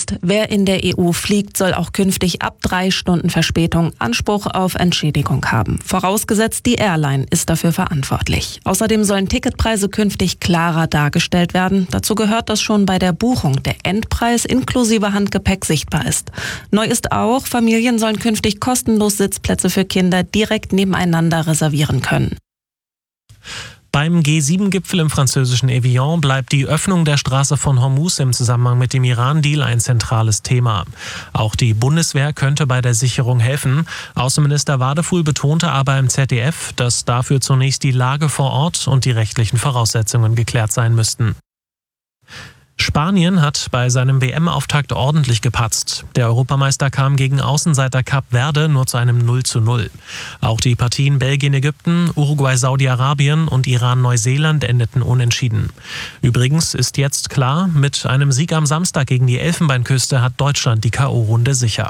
fest. Wer in der EU fliegt, soll auch künftig ab 3 Stunden Verspätung Anspruch auf Entschädigung haben. Vorausgesetzt, die Airline ist dafür verantwortlich. Außerdem sollen Ticketpreise künftig klarer dargestellt werden. Dazu gehört, dass schon bei der Buchung der Endpreis inklusive Handgepäck sichtbar ist. Neu ist auch, Familien sollen künftig kostenlos Sitzplätze für Kinder direkt nebeneinander reservieren können. Beim G7-Gipfel im französischen Evian bleibt die Öffnung der Straße von Hormuz im Zusammenhang mit dem Iran-Deal ein zentrales Thema. Auch die Bundeswehr könnte bei der Sicherung helfen. Außenminister Wadefuhl betonte aber im ZDF, dass dafür zunächst die Lage vor Ort und die rechtlichen Voraussetzungen geklärt sein müssten. Spanien hat bei seinem WM-Auftakt ordentlich gepatzt. Der Europameister kam gegen Außenseiter Kap Verde nur zu einem 0:0. Auch die Partien Belgien-Ägypten, Uruguay-Saudi-Arabien und Iran-Neuseeland endeten unentschieden. Übrigens ist jetzt klar, mit einem Sieg am Samstag gegen die Elfenbeinküste hat Deutschland die K.O.-Runde sicher.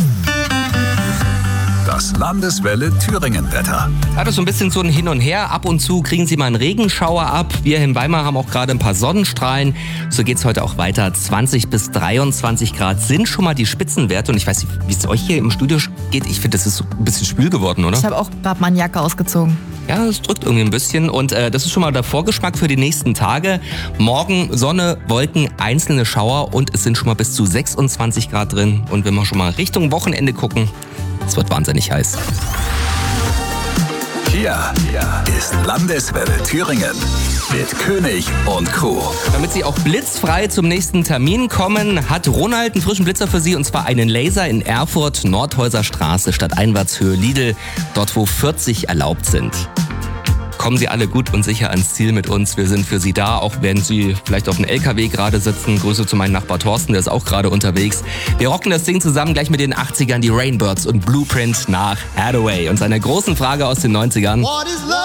Das Landeswelle Thüringen-Wetter. Das ist so ein bisschen so ein Hin und Her. Ab und zu kriegen Sie mal einen Regenschauer ab. Wir in Weimar haben auch gerade ein paar Sonnenstrahlen. So geht es heute auch weiter. 20 bis 23 Grad sind schon mal die Spitzenwerte. Und ich weiß nicht, wie es euch hier im Studio geht. Ich finde, das ist so ein bisschen schwül geworden, oder? Ich habe auch gerade meine Jacke ausgezogen. Ja, es drückt irgendwie ein bisschen. Und das ist schon mal der Vorgeschmack für die nächsten Tage. Morgen Sonne, Wolken, einzelne Schauer. Und es sind schon mal bis zu 26 Grad drin. Und wenn wir schon mal Richtung Wochenende gucken, es wird wahnsinnig heiß. Hier ist Landeswelle Thüringen mit König und Crew. Damit Sie auch blitzfrei zum nächsten Termin kommen, hat Ronald einen frischen Blitzer für Sie, und zwar einen Laser in Erfurt, Nordhäuser Straße, Stadteinwärtshöhe Lidl, dort wo 40 erlaubt sind. Kommen Sie alle gut und sicher ans Ziel mit uns. Wir sind für Sie da, auch wenn Sie vielleicht auf dem LKW gerade sitzen. Grüße zu meinem Nachbar Thorsten, der ist auch gerade unterwegs. Wir rocken das Ding zusammen gleich mit den 80ern, die Rainbirds und Blueprint nach Hathaway und seiner großen Frage aus den 90ern.